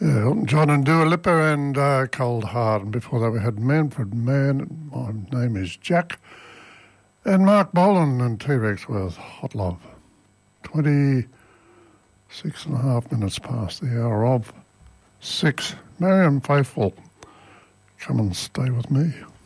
Yeah, Elton John and Dua Lipa and Cold Heart. And before that we had Manfred Mann, My Name is Jack. And Mark Bolan and T-Rex with Hot Love. 26 and a half minutes past the hour of 6. Marianne Faithfull, come and stay with me.